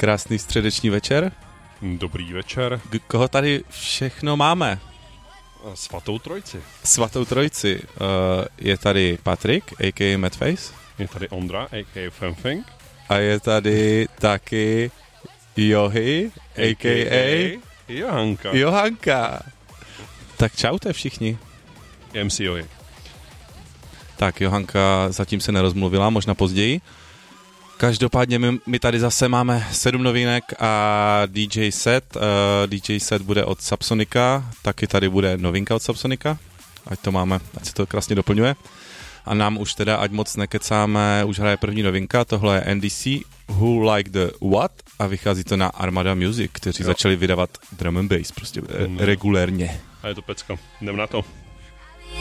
Krásný středeční večer. Dobrý večer. Koho tady všechno máme? Svatou trojici. Svatou trojici. Je tady Patrik, a.k.a. Madface. Je tady Ondra, a.k.a. Femfing. A je tady taky Johy, a.k.a. Johanka. Tak čaute všichni. MC Johy. Tak Johanka zatím se nerozmluvila, možná později. Každopádně my tady zase máme 7 novinek a DJ set. DJ set bude od Subsonica, taky tady bude novinka od Subsonica, ať to máme, ať se to krásně doplňuje. A nám už teda, ať moc nekecáme, už hraje první novinka, tohle je NDC, Who Like the What, a vychází to na Armada Music, kteří začali vydávat drum and bass prostě regulérně. A je to pecka, jdem na to.